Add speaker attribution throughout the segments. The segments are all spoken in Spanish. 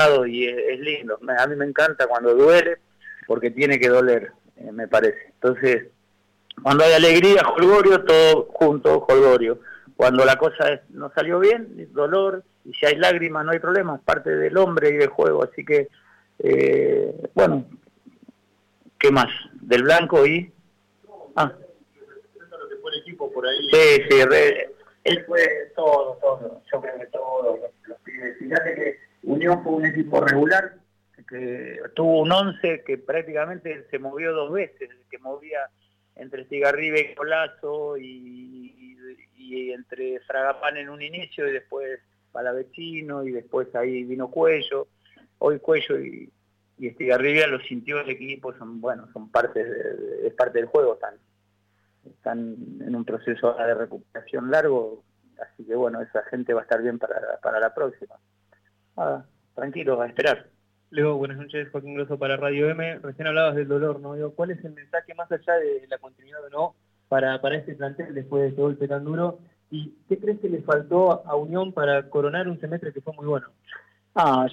Speaker 1: y es lindo. A mí me encanta cuando duele, porque tiene que doler, me parece. Entonces, cuando hay alegría, jolgorio, todo junto, jolgorio. Cuando la cosa no salió bien, dolor, y si hay lágrimas no hay problema, es parte del hombre y del juego. Así que, bueno, ¿qué más? Del blanco y... Ah.
Speaker 2: Lo que fue el equipo por ahí.
Speaker 1: Sí, él fue todo, yo creo que todos los pibes. Fíjate que Unión fue un equipo regular, que tuvo un 11 que prácticamente se movió 2 veces, que movía entre Estigarribia y Colazo y entre Fragapán en un inicio y después Palavecino y después ahí vino Cuello. Hoy Cuello y Estigarribia lo sintió el equipo, son parte es parte del juego, están en un proceso de recuperación largo, así que bueno, esa gente va a estar bien para la próxima. Tranquilo, a esperar.
Speaker 3: Leo, buenas noches, Joaquín Grosso para Radio M. Recién hablabas del dolor, ¿no? Digo, ¿cuál es el mensaje más allá de la continuidad o no para este plantel después de este golpe tan duro? ¿Y qué crees que le faltó a Unión para coronar un semestre que fue muy bueno?
Speaker 1: A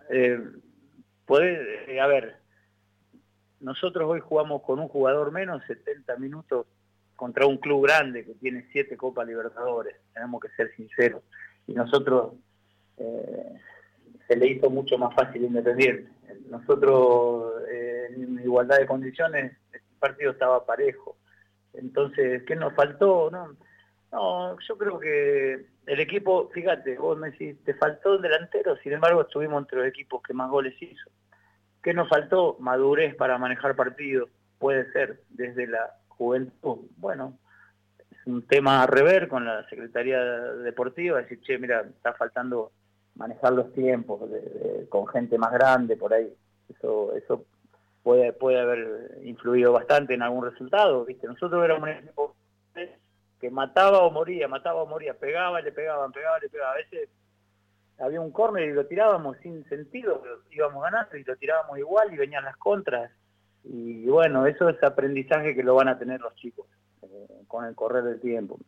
Speaker 1: ver, nosotros hoy jugamos con un jugador menos, 70 minutos, contra un club grande que tiene 7 Copas Libertadores, tenemos que ser sinceros, y nosotros se le hizo mucho más fácil Independiente. Nosotros en igualdad de condiciones el partido estaba parejo, entonces ¿qué nos faltó? No, yo creo que el equipo, fíjate, vos me decís, te faltó un delantero, sin embargo estuvimos entre los equipos que más goles hizo. ¿Qué nos faltó? Madurez para manejar partidos, puede ser, desde la juventud. Bueno, es un tema a rever con la Secretaría Deportiva, decir, che, mira, está faltando manejar los tiempos con gente más grande por ahí. Eso puede haber influido bastante en algún resultado, ¿viste? Nosotros éramos un equipo que mataba o moría, pegaba, le pegaban. A veces había un córner y lo tirábamos sin sentido, pero íbamos ganando y lo tirábamos igual y venían las contras. Y bueno, eso es aprendizaje que lo van a tener los chicos con el correr del tiempo.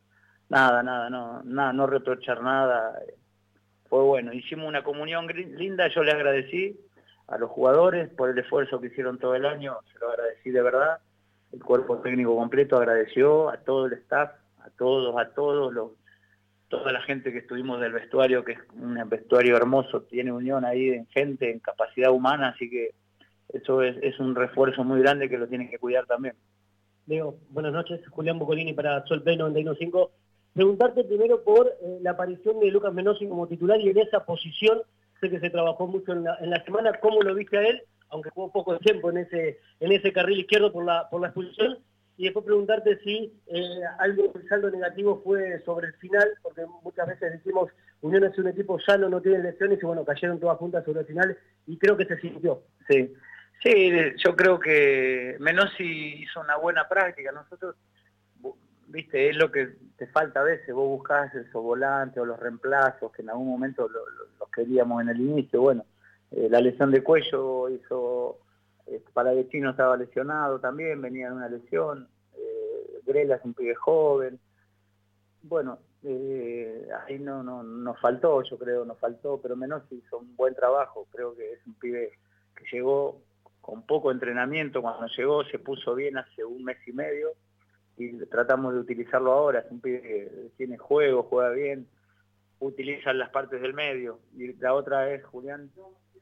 Speaker 1: No reprochar nada. Fue bueno, hicimos una comunión linda, yo le agradecí a los jugadores por el esfuerzo que hicieron todo el año, se lo agradecí de verdad. El cuerpo técnico completo agradeció, a todo el staff, a todos toda la gente que estuvimos del vestuario, que es un vestuario hermoso, tiene unión ahí en gente, en capacidad humana, así que eso es un refuerzo muy grande que lo tienen que cuidar también.
Speaker 3: Leo, buenas noches, Julián Bocolini para Sol Play 91.5. Preguntarte primero por la aparición de Lucas Menossi como titular y en esa posición, sé que se trabajó mucho en la semana, ¿cómo lo viste a él? Aunque jugó poco tiempo en ese carril izquierdo por la expulsión. Y después preguntarte si algo del saldo negativo fue sobre el final, porque muchas veces decimos, Unión es un equipo sano, no tiene lesiones, y bueno, cayeron todas juntas sobre el final, y creo que se sintió.
Speaker 1: Sí, yo creo que Menossi hizo una buena práctica. Nosotros, viste, es lo que te falta a veces, vos buscás esos volantes o los reemplazos, que en algún momento los queríamos en el inicio. Bueno, la lesión de cuello hizo... Palavecino estaba lesionado también, venía de una lesión, Grela es un pibe joven, bueno, ahí no nos faltó, yo creo, pero Menossi hizo un buen trabajo, creo que es un pibe que llegó con poco entrenamiento, cuando llegó se puso bien hace un mes y medio, y tratamos de utilizarlo ahora, es un pibe que tiene juego, juega bien, utiliza las partes del medio, y la otra es, Julián...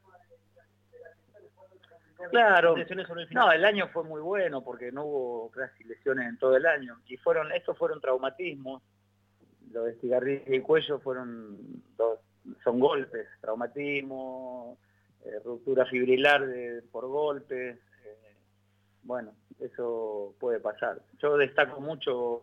Speaker 1: Claro, no, el año fue muy bueno porque no hubo casi lesiones en todo el año y estos fueron traumatismos, lo de Estigarribia y Cuello son golpes, traumatismo, ruptura fibrilar por golpes, bueno, eso puede pasar. Yo destaco mucho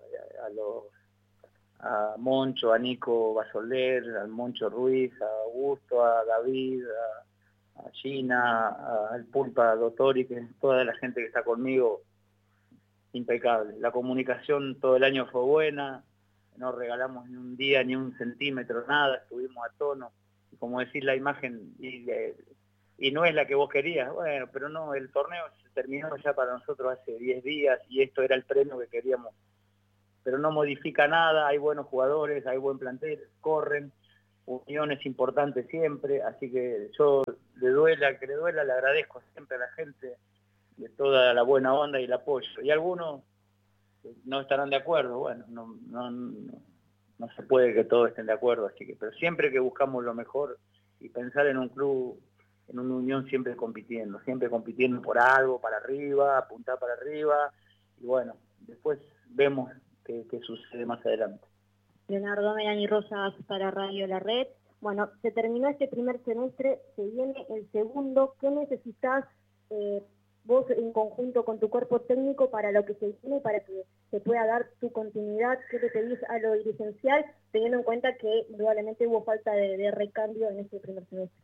Speaker 1: a Moncho, a Nico Basoler, al Moncho Ruiz, a Augusto, a David, a Gina, al Pulpa, a Dottori, que es toda la gente que está conmigo, impecable. La comunicación todo el año fue buena, no regalamos ni un día, ni un centímetro, nada, estuvimos a tono. Y como decís, la imagen, y no es la que vos querías, bueno, pero no, el torneo se terminó ya para nosotros hace 10 días y esto era el premio que queríamos. Pero no modifica nada, hay buenos jugadores, hay buen plantel, corren. unión es importante siempre, así que yo le duela, que le duela, le agradezco siempre a la gente de toda la buena onda y el apoyo. Y algunos no estarán de acuerdo, bueno, no se puede que todos estén de acuerdo, así que, pero siempre que buscamos lo mejor y pensar en un club, en una unión siempre compitiendo por algo, para arriba, apuntar para arriba, y bueno, después vemos qué sucede más adelante.
Speaker 4: Leonardo Melani Rosas para Radio La Red. Bueno, se terminó este primer semestre, se viene el segundo. ¿Qué necesitas vos en conjunto con tu cuerpo técnico para lo que se viene, para que se pueda dar tu continuidad? ¿Qué le pedís a lo dirigencial, teniendo en cuenta que indudablemente hubo falta de recambio en este primer semestre?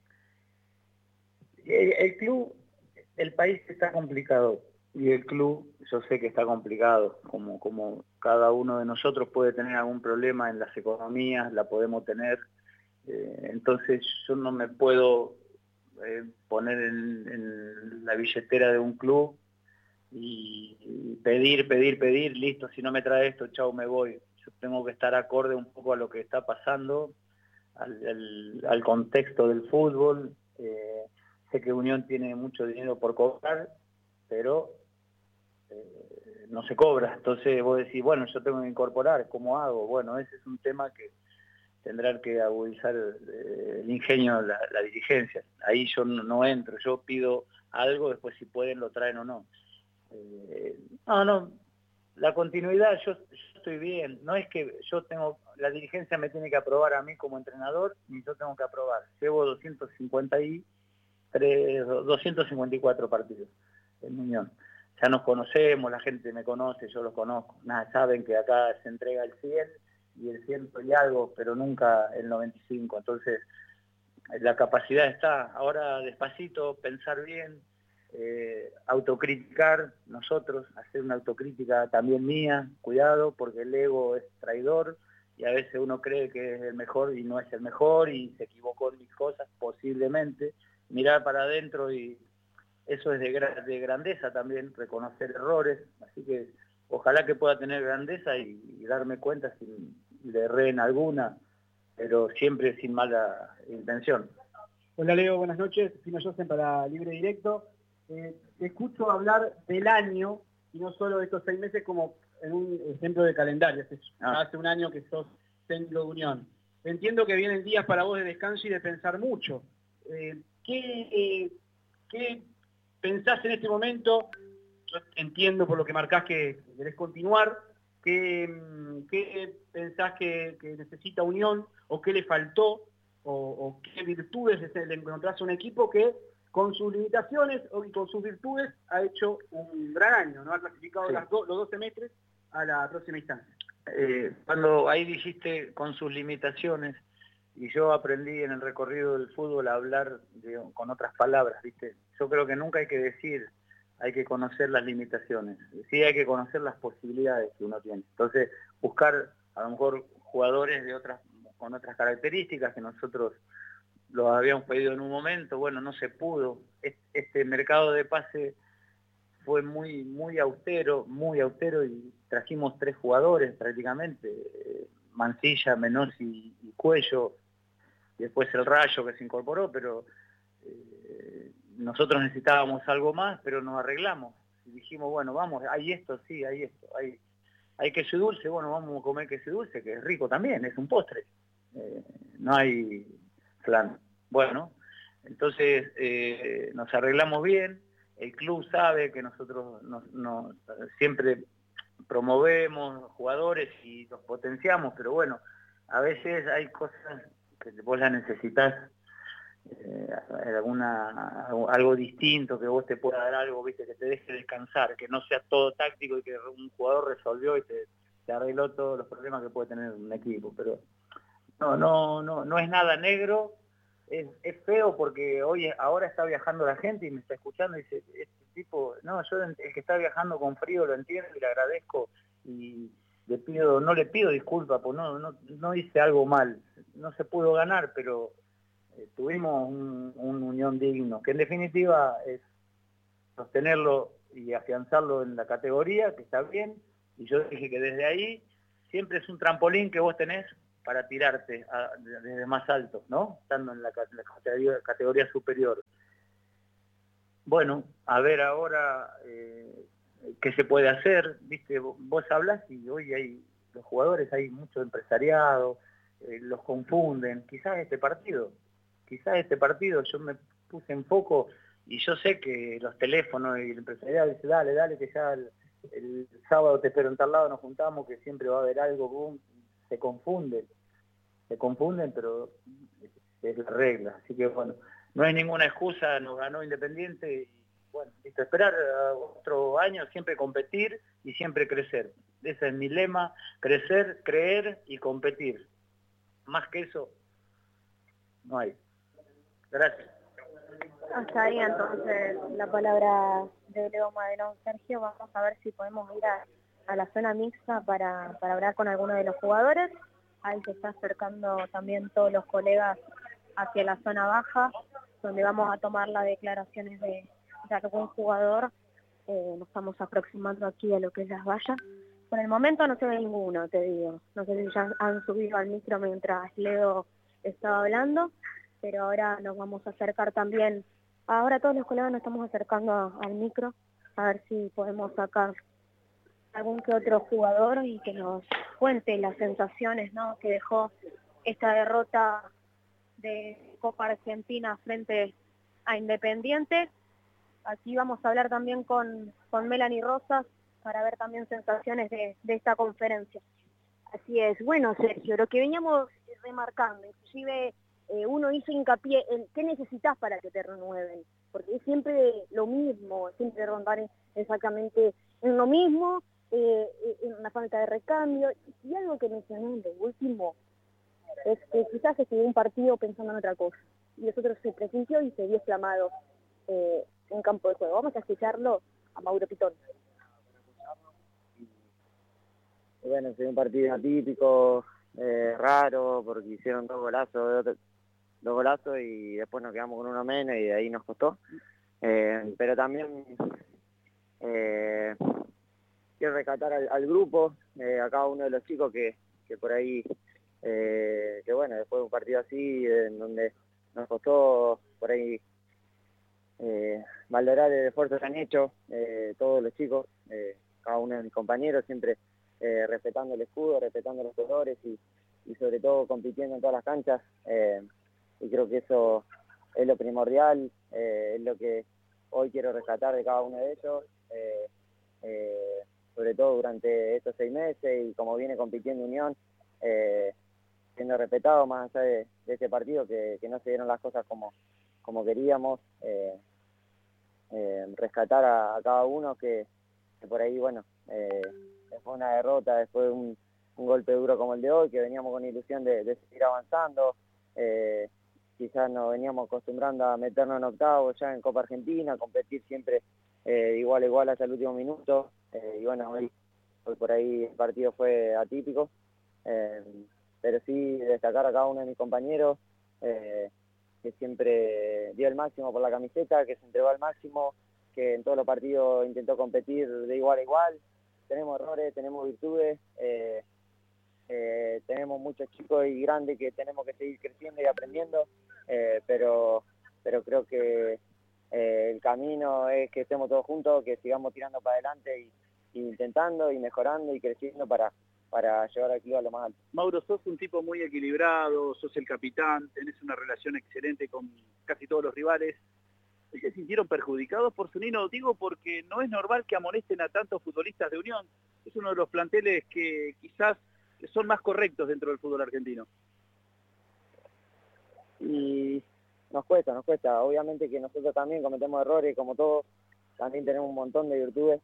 Speaker 1: El club, el país está complicado. Y el club, yo sé que está complicado, como cada uno de nosotros puede tener algún problema en las economías, la podemos tener, entonces yo no me puedo poner en la billetera de un club y pedir, listo, si no me trae esto, chau, me voy. Yo tengo que estar acorde un poco a lo que está pasando, al contexto del fútbol. Sé que Unión tiene mucho dinero por cobrar, pero no se cobra, entonces vos decís, bueno, yo tengo que incorporar, ¿cómo hago? Bueno, ese es un tema que tendrán que agudizar el ingenio, la dirigencia. Ahí yo no entro, yo pido algo, después si pueden lo traen o no. La continuidad, yo estoy bien, no es que la dirigencia me tiene que aprobar a mí como entrenador, ni yo tengo que aprobar. Llevo 254 partidos en Unión. Ya nos conocemos, la gente me conoce, yo los conozco. Nada, saben que acá se entrega el 100 y el 100 y algo, pero nunca el 95. Entonces, la capacidad está. Ahora, despacito, pensar bien, autocriticar nosotros, hacer una autocrítica también mía, cuidado, porque el ego es traidor y a veces uno cree que es el mejor y no es el mejor y se equivocó en mis cosas, posiblemente. Mirar para adentro y eso es de grandeza también, reconocer errores, así que ojalá que pueda tener grandeza y darme cuenta si le erré en alguna, pero siempre sin mala intención.
Speaker 5: Hola Leo, buenas noches, Pino Josen para Libre Directo. Te escucho hablar del año y no solo de estos 6 meses como en un ejemplo de calendario. Hace un año que sos técnico de Unión. Entiendo que vienen días para vos de descanso y de pensar mucho. ¿Qué pensás en este momento? Yo entiendo por lo que marcás que querés continuar. ¿Qué pensás que necesita Unión o qué le faltó o qué virtudes le encontrás a un equipo que con sus limitaciones o con sus virtudes ha hecho un gran año, ¿no? Ha clasificado
Speaker 1: sí,
Speaker 5: los 2 semestres a la próxima instancia?
Speaker 1: Cuando ahí dijiste con sus limitaciones, y yo aprendí en el recorrido del fútbol a hablar con otras palabras, ¿viste? Yo creo que nunca hay que decir, hay que conocer las limitaciones, sí hay que conocer las posibilidades que uno tiene. Entonces, buscar a lo mejor jugadores con otras características que nosotros los habíamos pedido en un momento, bueno, no se pudo. Este mercado de pase fue muy austero y trajimos 3 jugadores prácticamente, Mancilla, Menos y Cuello, y después el Rayo que se incorporó, pero nosotros necesitábamos algo más, pero nos arreglamos y dijimos, bueno, vamos, hay esto, sí, hay esto, hay queso dulce, bueno, vamos a comer queso dulce, que es rico también, es un postre, no hay flan. Bueno, entonces nos arreglamos bien, el club sabe que nosotros siempre promovemos jugadores y los potenciamos, pero bueno, a veces hay cosas que vos las necesitas, algo distinto, que vos te pueda dar algo, viste, que te deje descansar, que no sea todo táctico y que un jugador resolvió y te arregló todos los problemas que puede tener un equipo, pero no es nada negro. Es feo porque ahora está viajando la gente y me está escuchando y dice, este tipo, no, yo el que está viajando con frío lo entiendo y le agradezco y no le pido disculpas, pues no hice algo mal, no se pudo ganar, pero tuvimos un Unión digno, que en definitiva es sostenerlo y afianzarlo en la categoría, que está bien, y yo dije que desde ahí siempre es un trampolín que vos tenés para tirarte desde más alto, ¿no? Estando en la categoría superior. Bueno, a ver ahora qué se puede hacer, ¿viste? Vos hablas y hoy los jugadores, hay mucho empresariado, los confunden. Quizás este partido yo me puse en foco y yo sé que los teléfonos y el empresariado dice, dale, que ya el sábado te espero en tal lado, nos juntamos, que siempre va a haber algo, boom, se confunden, pero es la regla. Así que bueno, no hay ninguna excusa, nos ganó Independiente y bueno, listo, esperar otro año, siempre competir y siempre crecer. Ese es mi lema, crecer, creer y competir. Más que eso, no hay. Gracias.
Speaker 4: Hasta ahí entonces la palabra de Leo Madelón. Sergio, vamos a ver si podemos ir a la zona mixta para hablar con alguno de los jugadores. Ahí se está acercando también todos los colegas hacia la zona baja, donde vamos a tomar las declaraciones de algún jugador. Nos estamos aproximando aquí a lo que es las vallas. Por el momento no se ve ninguno, te digo. No sé si ya han subido al micro mientras Leo estaba hablando, pero ahora nos vamos a acercar también. Ahora todos los colegas nos estamos acercando al micro, a ver si podemos sacar algún que otro jugador y que nos cuente las sensaciones, ¿no?, que dejó esta derrota de Copa Argentina frente a Independiente. Aquí vamos a hablar también con Melanie Rosas para ver también sensaciones de esta conferencia. Así es. Bueno, Sergio, lo que veníamos remarcando, inclusive uno hizo hincapié en qué necesitas para que te renueven, porque es siempre lo mismo, siempre rondar exactamente en lo mismo, en una falta de recambio. Y algo que mencioné de último es que quizás se un partido pensando en otra cosa, y nosotros se presintió y se vio exclamado en campo de juego. Vamos a escucharlo a Mauro Pitón.
Speaker 6: Bueno, fue un partido atípico, raro, porque hicieron dos golazos y después nos quedamos con uno menos y de ahí nos costó. Pero también quiero rescatar al grupo, a cada uno de los chicos que por ahí, que bueno, después de un partido así, en donde nos costó por ahí valorar el esfuerzo que han hecho todos los chicos, cada uno de mis compañeros, siempre respetando el escudo, respetando los colores y sobre todo compitiendo en todas las canchas, y creo que eso es lo primordial, es lo que hoy quiero rescatar de cada uno de ellos, sobre todo durante estos 6 meses y como viene compitiendo Unión, siendo respetado más allá de este partido que no se dieron las cosas como queríamos, rescatar a cada uno que por ahí, bueno, después de una derrota, después de un golpe duro como el de hoy, que veníamos con ilusión de seguir avanzando, quizás nos veníamos acostumbrando a meternos en octavos ya en Copa Argentina, competir siempre igual a igual hasta el último minuto, y bueno, hoy por ahí el partido fue atípico, pero sí destacar a cada uno de mis compañeros, que siempre dio el máximo por la camiseta, que se entregó al máximo, que en todos los partidos intentó competir de igual a igual. Tenemos errores, tenemos virtudes, tenemos muchos chicos y grandes que tenemos que seguir creciendo y aprendiendo, pero creo que el camino es que estemos todos juntos, que sigamos tirando para adelante y intentando y mejorando y creciendo para llevar al club a lo más alto.
Speaker 7: Mauro, sos un tipo muy equilibrado, sos el capitán, tenés una relación excelente con casi todos los rivales. ¿Se sintieron perjudicados por Zunino? Digo porque no es normal que amonesten a tantos futbolistas de Unión. Es uno de los planteles que quizás son más correctos dentro del fútbol argentino.
Speaker 6: Y nos cuesta. Obviamente que nosotros también cometemos errores, como todos, también tenemos un montón de virtudes.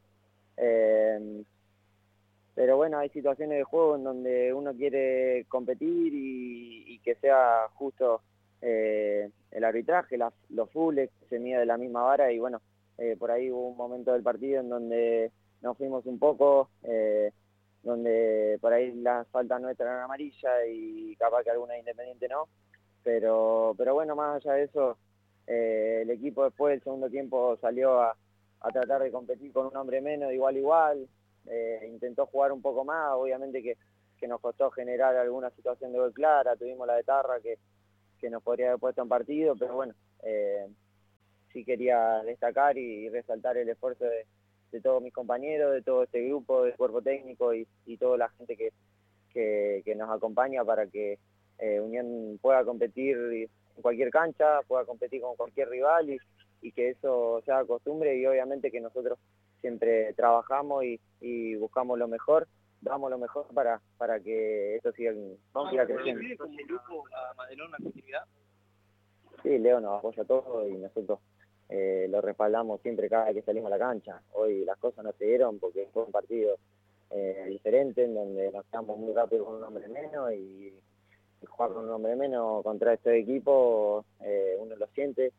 Speaker 6: Pero bueno, hay situaciones de juego en donde uno quiere competir y que sea justo el arbitraje, los fulls, que se mide de la misma vara y bueno, por ahí hubo un momento del partido en donde nos fuimos un poco, donde por ahí la falta nuestra era amarilla y capaz que alguna Independiente no, pero bueno, más allá de eso, el equipo después del segundo tiempo salió a tratar de competir con un hombre menos, de igual a igual, intentó jugar un poco más, obviamente que nos costó generar alguna situación de gol clara, tuvimos la de Tarra que nos podría haber puesto en partido, pero bueno, sí quería destacar y resaltar el esfuerzo de todos mis compañeros, de todo este grupo, del cuerpo técnico y toda la gente que nos acompaña para que Unión pueda competir en cualquier cancha, pueda competir con cualquier rival y que eso sea costumbre, y obviamente que nosotros siempre trabajamos y buscamos lo mejor, damos lo mejor para que esto siga creciendo.
Speaker 5: ¿Vive como grupo a mantener una continuidad?
Speaker 6: Sí, Leo nos apoya todo y nosotros lo respaldamos siempre cada vez que salimos a la cancha. Hoy las cosas no se dieron porque fue un partido diferente en donde nos quedamos muy rápido con un hombre menos y jugar con un hombre menos contra este equipo uno lo siente,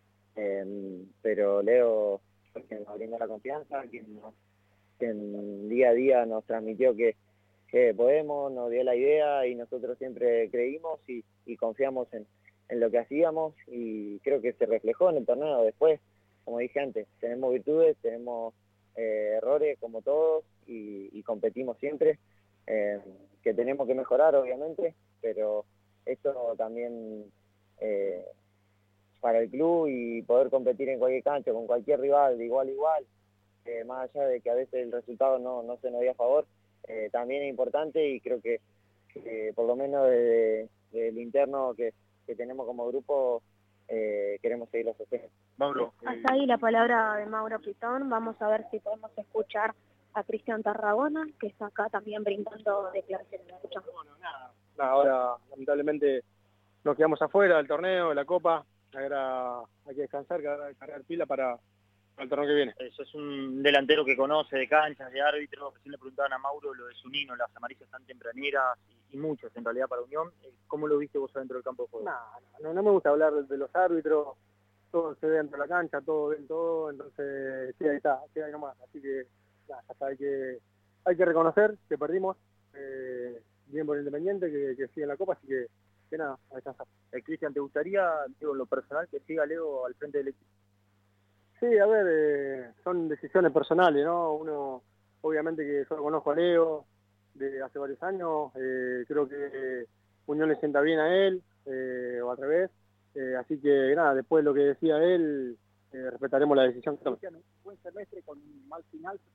Speaker 6: pero Leo fue quien nos brindó la confianza, quien día a día nos transmitió que podemos, nos dio la idea y nosotros siempre creímos y confiamos en lo que hacíamos, y creo que se reflejó en el torneo después. Como dije antes, tenemos virtudes, tenemos errores como todos y competimos siempre, que tenemos que mejorar obviamente, pero esto también para el club y poder competir en cualquier cancha, con cualquier rival, de igual a igual, más allá de que a veces el resultado no se nos dio a favor, también es importante, y creo que por lo menos del interno que tenemos como grupo, queremos seguirlo sosteniendo.
Speaker 7: Mauro.
Speaker 4: Hasta ahí la palabra de Mauro Pitón. Vamos a ver si podemos escuchar a Cristian Tarragona, que está acá también brindando declaraciones.
Speaker 5: Bueno, nada, ahora lamentablemente nos quedamos afuera del torneo, de la Copa. Ahora hay que descansar, cargar pila para el torneo que viene.
Speaker 8: Eso es un delantero que conoce de canchas, de árbitros. Recién le preguntaban a Mauro lo de Zunino, las amarillas tan tempraneras y muchos en realidad para Unión. ¿Cómo lo viste vos adentro del campo de juego?
Speaker 5: No me gusta hablar de los árbitros, todo se ve dentro de la cancha, todo ven todo, entonces sí, ahí está, queda ahí nomás. Así que nada, hasta hay que reconocer que perdimos, bien por Independiente, que sigue en la Copa, así que nada, a descansar.
Speaker 8: Cristian, ¿te gustaría, digo, en lo personal, que siga Leo al frente del equipo?
Speaker 5: Sí, a ver, son decisiones personales, ¿no? Uno, obviamente que yo lo conozco a Leo de hace varios años, creo que Unión le sienta bien a él, o al revés, así que nada, después de lo que decía él, respetaremos la decisión que tome.
Speaker 2: Buen semestre con un mal final, se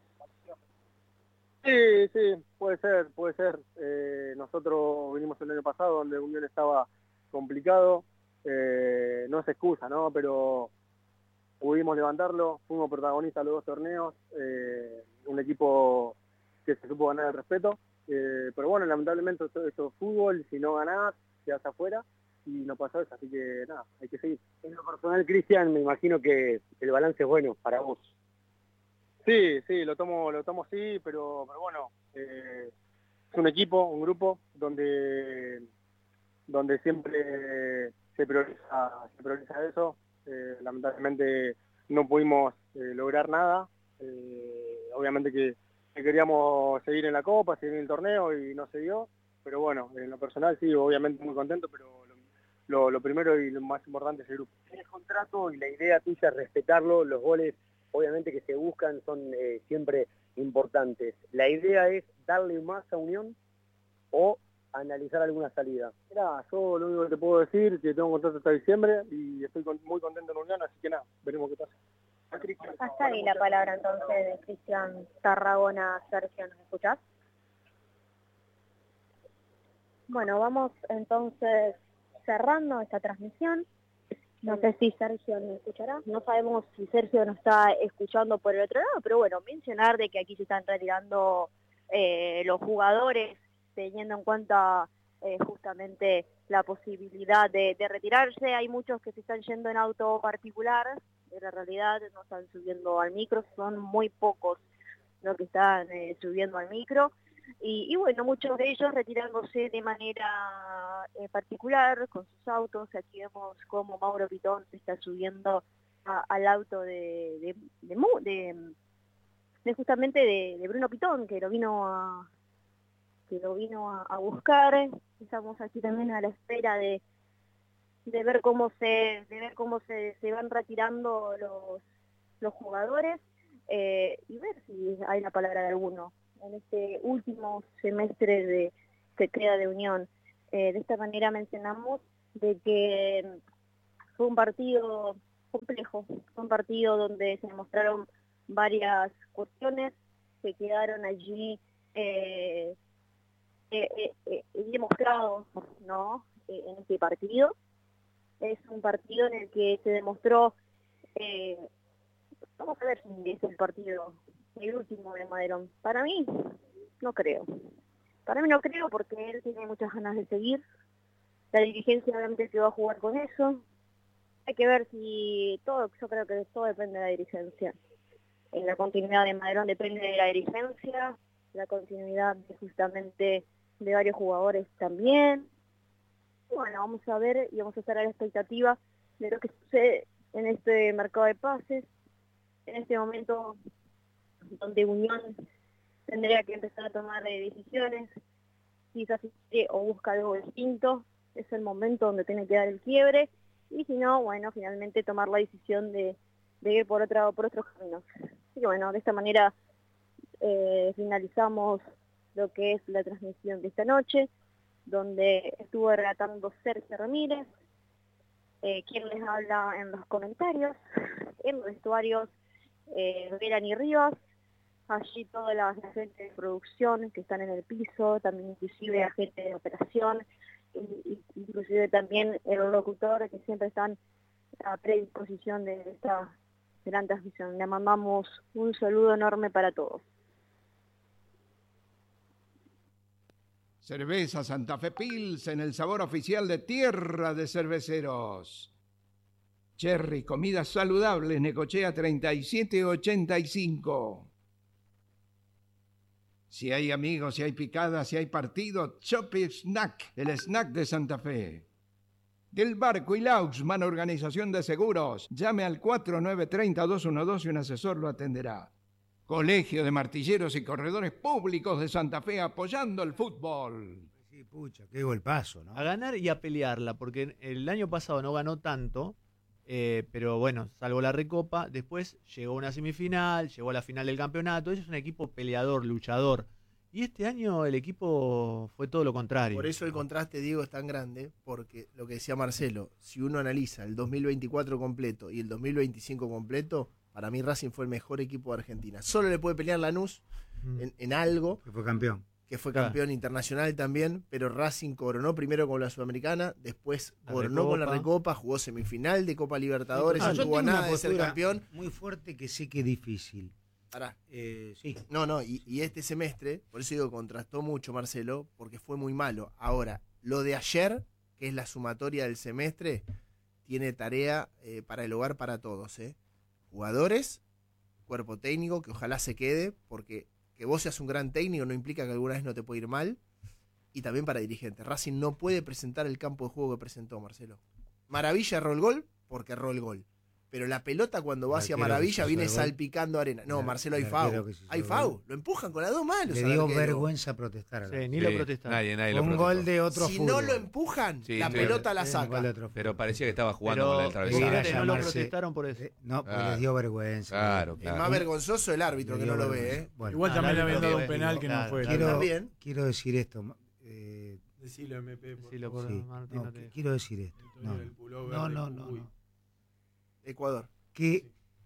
Speaker 2: puede decir.
Speaker 5: Sí, puede ser. Nosotros vinimos el año pasado donde Unión estaba complicado, no es excusa, ¿no? Pero pudimos levantarlo, fuimos protagonistas los dos torneos, un equipo que se supo ganar el respeto, pero bueno, lamentablemente esto es fútbol, si no ganás, quedás afuera, y no pasó eso, así que nada, hay que seguir.
Speaker 3: En lo personal, Cristian, me imagino que el balance es bueno para vos.
Speaker 5: Sí, lo tomo así, pero bueno, es un equipo, un grupo, donde siempre se prioriza eso. Lamentablemente no pudimos lograr nada, obviamente que queríamos seguir en la Copa, seguir en el torneo y no se dio, pero bueno, en lo personal sí, obviamente muy contento, pero lo primero y lo más importante es el grupo.
Speaker 3: El contrato y la idea tuya es respetarlo, los goles obviamente que se buscan son siempre importantes. ¿La idea es darle más a Unión o analizar alguna salida?
Speaker 5: Mirá, yo lo único que te puedo decir es que tengo un contrato hasta diciembre y estoy muy contento en Unión, así que nada, veremos qué pasa.
Speaker 4: Hasta ahí la palabra entonces de Cristian Tarragona. Sergio, ¿nos escuchás? Bueno, vamos entonces cerrando esta transmisión. No sé si Sergio nos escuchará. No sabemos si Sergio nos está escuchando por el otro lado, pero bueno, mencionar de que aquí se están retirando los jugadores, teniendo en cuenta justamente la posibilidad de retirarse. Hay muchos que se están yendo en auto particular, en la realidad no están subiendo al micro, son muy pocos los que están subiendo al micro. Y bueno, muchos de ellos retirándose de manera particular con sus autos. Aquí vemos cómo Mauro Pitón se está subiendo al auto de justamente de Bruno Pitón, que lo vino a buscar. Estamos aquí también a la espera de ver cómo se van retirando los jugadores, y ver si hay la palabra de alguno en este último semestre que queda de Unión. De esta manera mencionamos de que fue un partido complejo, fue un partido donde se demostraron varias cuestiones que quedaron allí demostrados, ¿no? En este partido. Es un partido en el que se demostró, vamos a ver si es el partido, el último de Maderón. Para mí, no creo. Para mí no creo porque él tiene muchas ganas de seguir. La dirigencia obviamente se va a jugar con eso. Hay que ver si yo creo que todo depende de la dirigencia. La continuidad de Maderón depende de la dirigencia, la continuidad justamente de varios jugadores también. Bueno, vamos a ver y vamos a estar a la expectativa de lo que sucede en este mercado de pases, en este momento donde Unión tendría que empezar a tomar decisiones, quizás o busca algo distinto, es el momento donde tiene que dar el quiebre, y si no, bueno, finalmente tomar la decisión de ir por otros caminos. Así que bueno, de esta manera finalizamos lo que es la transmisión de esta noche, donde estuvo relatando Sergio Ramírez, quien les habla en los comentarios, en los vestuarios Melanie Rivas, allí toda la gente de producción que están en el piso, también inclusive agente de operación, inclusive también el locutor que siempre están a predisposición de esta gran transmisión. Le mandamos un saludo enorme para todos.
Speaker 9: Cerveza Santa Fe Pilsen, el sabor oficial de Tierra de Cerveceros. Cherry, comidas saludables, Necochea 3785. Si hay amigos, si hay picadas, si hay partido, Chopi Snack, el snack de Santa Fe. Del Barco y Lauxman, organización de seguros. Llame al 4930-212 y un asesor lo atenderá. Colegio de Martilleros y Corredores Públicos de Santa Fe apoyando el fútbol.
Speaker 10: Sí, pucha, qué golpazo, ¿no?
Speaker 11: A ganar y a pelearla, porque el año pasado no ganó tanto, pero bueno, salvo la Recopa, después llegó a una semifinal, llegó a la final del campeonato, es un equipo peleador, luchador. Y este año el equipo fue todo lo contrario.
Speaker 12: Por eso el contraste, Diego, es tan grande, porque lo que decía Marcelo, si uno analiza el 2024 completo y el 2025 completo, para mí Racing fue el mejor equipo de Argentina. Solo le puede pelear Lanús en algo.
Speaker 10: Que fue campeón.
Speaker 12: Que fue campeón internacional también, pero Racing coronó primero con la Sudamericana, después coronó con la Recopa, jugó semifinal de Copa Libertadores, no tuvo nada de ser campeón.
Speaker 10: Muy fuerte que sé que es difícil.
Speaker 12: Pará.
Speaker 10: Sí.
Speaker 12: No, y este semestre, por eso digo, contrastó mucho Marcelo, porque fue muy malo. Ahora, lo de ayer, que es la sumatoria del semestre, tiene tarea para el hogar para todos, jugadores, cuerpo técnico, que ojalá se quede, porque que vos seas un gran técnico no implica que alguna vez no te puede ir mal, y también para dirigentes. Racing no puede presentar el campo de juego que presentó Marcelo. Maravilla erró el gol, porque erró el gol. Pero la pelota cuando va hacia Maravilla viene salpicando arena. No, Marcelo, hay foul. Hay foul. Lo empujan con las dos manos.
Speaker 10: Le dio vergüenza protestar.
Speaker 11: Sí, ni lo protestaron.
Speaker 13: Nadie lo
Speaker 10: un
Speaker 13: protestó.
Speaker 10: gol de otro
Speaker 12: Si
Speaker 10: fútbol.
Speaker 12: no lo empujan, la pelota la saca.
Speaker 13: Pero parecía que estaba jugando con el travesaño.
Speaker 11: No lo protestaron por eso.
Speaker 10: No, pues les dio vergüenza.
Speaker 13: Claro.
Speaker 12: Es más vergonzoso el árbitro que no lo ve.
Speaker 14: Bueno, igual también le habían dado un penal que no fue.
Speaker 10: Quiero decir esto.
Speaker 14: Decilo, MP.
Speaker 10: Quiero decir esto. No.
Speaker 12: Ecuador.
Speaker 10: Que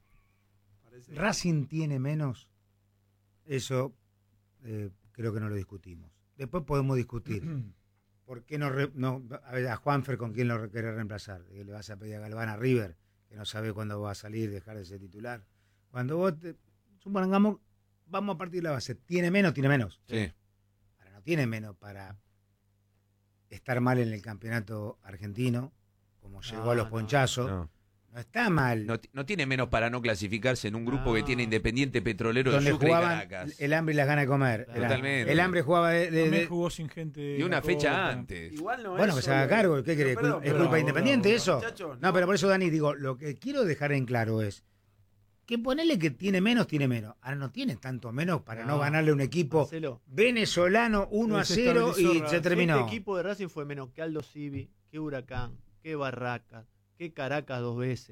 Speaker 10: Racing tiene menos, eso creo que no lo discutimos. Después podemos discutir. ¿Por qué no a ver, a Juanfer con quién lo quiere reemplazar? ¿Le vas a pedir a Galván a River, que no sabe cuándo va a salir, dejar de ser titular? Cuando vos supongamos, vamos a partir de la base, ¿tiene menos? Tiene menos.
Speaker 13: Sí.
Speaker 10: Ahora no tiene menos para estar mal en el campeonato argentino, como llegó a los ponchazos.
Speaker 13: No
Speaker 10: está mal.
Speaker 13: No tiene menos para no clasificarse en un grupo que tiene Independiente Petrolero de Sucre y Caracas.
Speaker 10: El hambre y las ganas de comer.
Speaker 13: Totalmente.
Speaker 10: El hambre jugaba
Speaker 14: También jugó sin gente.
Speaker 13: Y una fecha antes.
Speaker 12: Igual no
Speaker 10: bueno, que se haga cargo. ¿Qué querés? ¿Es culpa de Independiente eso?
Speaker 12: Muchachos,
Speaker 10: no, pero por eso, Dani, digo, lo que quiero dejar en claro es que ponerle que tiene menos. Ahora no tiene tanto menos para no ganarle a un equipo
Speaker 11: Marcelo,
Speaker 10: venezolano 1-0 y se terminó.
Speaker 11: Este equipo de Racing fue menos que Aldo Civi, que Huracán, que Barracas, que Caracas 2 veces.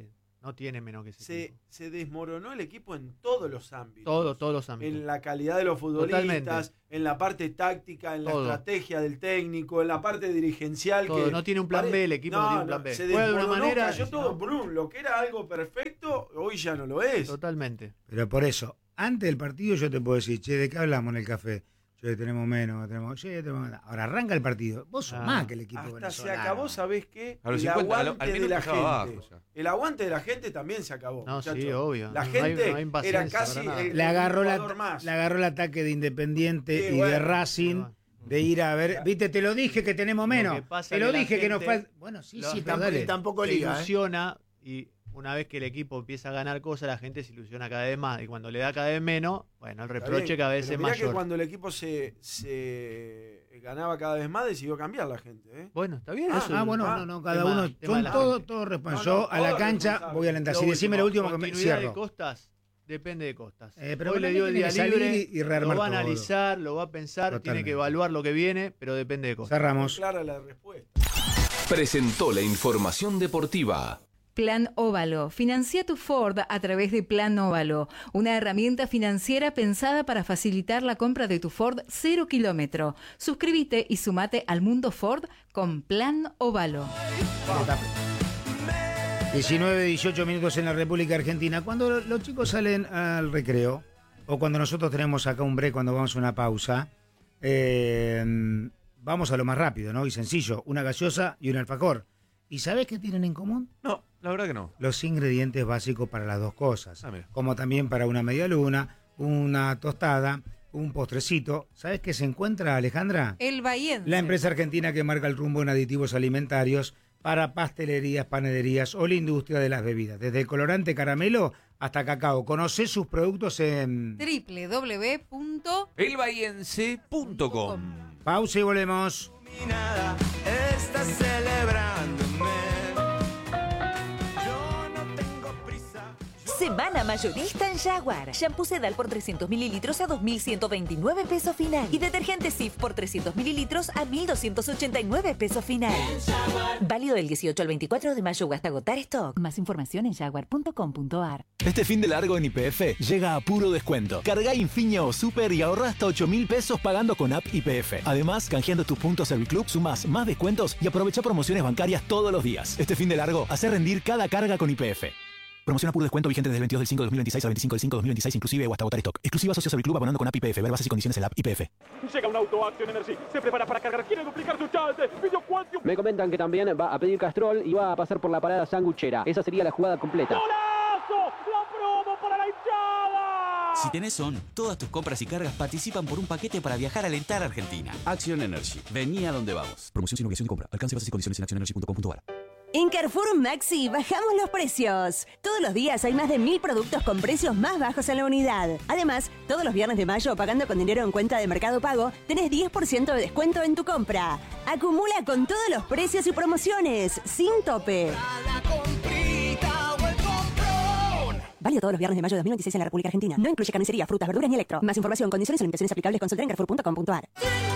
Speaker 11: No tiene menos que ese equipo.
Speaker 15: Se desmoronó el equipo en todos los ámbitos.
Speaker 11: Todos los ámbitos.
Speaker 15: En la calidad de los futbolistas,
Speaker 11: Totalmente.
Speaker 15: en la parte táctica, en
Speaker 11: Todo.
Speaker 15: la estrategia del técnico, en la parte dirigencial.
Speaker 11: Todo.
Speaker 15: Que
Speaker 11: no tiene un plan B, el equipo no tiene un plan B.
Speaker 15: Se
Speaker 11: Juega de
Speaker 15: desmoronó,
Speaker 11: una manera.
Speaker 15: cayó todo por lo que era algo perfecto, hoy ya no lo es.
Speaker 11: Totalmente.
Speaker 10: Pero por eso, antes del partido yo te puedo decir, che, ¿de qué hablamos en el café? Che, tenemos menos, Ahora arranca el partido. Vos sos más que el equipo
Speaker 15: hasta
Speaker 10: venezolano.
Speaker 15: se acabó, ¿sabés qué?
Speaker 13: A los
Speaker 15: El
Speaker 13: 50,
Speaker 15: aguante
Speaker 13: al
Speaker 15: de
Speaker 13: minuto
Speaker 15: la
Speaker 13: estaba
Speaker 15: gente.
Speaker 13: abajo ya.
Speaker 15: El aguante de la gente también se acabó.
Speaker 11: No,
Speaker 15: muchachos.
Speaker 11: sí, obvio.
Speaker 15: La
Speaker 11: No
Speaker 15: gente
Speaker 11: hay impaciencia
Speaker 15: era casi
Speaker 11: para nada.
Speaker 15: el
Speaker 10: Le agarró
Speaker 15: jugador más.
Speaker 10: el ataque de Independiente
Speaker 15: Sí,
Speaker 10: y de
Speaker 15: bueno.
Speaker 10: Racing, de ir a ver. Viste, te lo dije que tenemos menos. Te lo dije que nos falta. Bueno, sí, pero dale.
Speaker 12: Tampoco
Speaker 11: se
Speaker 12: liga.
Speaker 11: ilusiona y una vez que el equipo empieza a ganar cosas, la gente se ilusiona cada vez más. Y cuando le da cada vez menos, bueno, el reproche cada vez es
Speaker 15: Mirá
Speaker 11: mayor.
Speaker 15: que cuando el equipo se ganaba cada vez más, decidió cambiar la gente.
Speaker 11: Bueno, está bien.
Speaker 10: Bueno, no, cada uno. Son todos responsables. Yo a la cancha voy a alentar. Si decime lo último que me
Speaker 11: Continuidad
Speaker 10: cierro.
Speaker 11: de Costas depende de Costas.
Speaker 10: Pero
Speaker 11: Hoy le dio el
Speaker 10: tiene
Speaker 11: día
Speaker 10: que salir
Speaker 11: libre,
Speaker 10: y rearmar
Speaker 11: lo va a
Speaker 10: todo.
Speaker 11: analizar, lo va a pensar, tiene
Speaker 10: Totalmente.
Speaker 11: que evaluar lo que viene, pero depende de Costas.
Speaker 10: Cerramos.
Speaker 15: Clara la respuesta.
Speaker 16: Presentó la información deportiva.
Speaker 17: Plan Óvalo. Financia tu Ford a través de Plan Óvalo, una herramienta financiera pensada para facilitar la compra de tu Ford 0 kilómetro. Suscríbete y sumate al mundo Ford con Plan Óvalo.
Speaker 10: 19, 18 minutos en la República Argentina. Cuando los chicos salen al recreo, o cuando nosotros tenemos acá un break, cuando vamos a una pausa, vamos a lo más rápido, ¿no? Y sencillo, una gaseosa y un alfajor. ¿Y sabés qué tienen en común?
Speaker 13: No, la verdad que no.
Speaker 10: Los ingredientes básicos para las dos cosas.
Speaker 13: Mira.
Speaker 10: Como también para una media luna, una tostada, un postrecito. ¿Sabés qué se encuentra, Alejandra?
Speaker 17: El Bahiense.
Speaker 10: La empresa argentina que marca el rumbo en aditivos alimentarios para pastelerías, panaderías o la industria de las bebidas. Desde el colorante caramelo hasta cacao. Conocé sus productos en
Speaker 13: elbahiense.com.
Speaker 10: Pausa y volvemos.
Speaker 18: Está celebrándome. Yo no tengo prisa.
Speaker 19: Semana mayorista en Jaguar. Shampoo Sedal por 300 mililitros a 2.129 pesos final. Y detergente Cif por 300 mililitros a 1.289 pesos final. Válido del 18 al 24 de mayo o hasta agotar stock. Más información en jaguar.com.ar.
Speaker 20: Este fin de largo en YPF llega a puro descuento. Carga Infinia o Super y ahorra hasta 8.000 pesos pagando con app YPF. Además, canjeando tus puntos Serviclub, sumas más descuentos y aprovecha promociones bancarias todos los días. Este fin de largo, hace rendir cada carga con YPF. Promoción a puro descuento vigente desde el 22 del 5 de 2026 al 25 del 5 de 2026 inclusive o hasta agotar stock. Exclusiva a socios Serviclub abonando con app YPF. Ver bases y condiciones en la app YPF.
Speaker 21: Llega un auto Action Energy. Se prepara para cargar. Quiere duplicar su chance. Video Quantum.
Speaker 22: Me comentan que también va a pedir Castrol y va a pasar por la parada sanguchera. Esa sería la jugada completa.
Speaker 21: ¡Golazo! ¡La promo para la hinchada!
Speaker 23: Si tenés ON, todas tus compras y cargas participan por un paquete para viajar a alentar a Argentina. Action Energy. Vení a donde vamos.
Speaker 20: Promoción sin obligación de compra. Alcance bases y condiciones en actionenergy.com.ar.
Speaker 24: En Carrefour Maxi bajamos los precios. Todos los días hay más de 1000 productos con precios más bajos en la unidad. Además, todos los viernes de mayo, pagando con dinero en cuenta de Mercado Pago, tenés 10% de descuento en tu compra. Acumula con todos los precios y promociones, sin tope. Válido todos los viernes de mayo de 2026 en la República Argentina. No incluye carnicería, frutas, verduras ni electro. Más información, condiciones y limitaciones aplicables, consulta en carrefour.com.ar.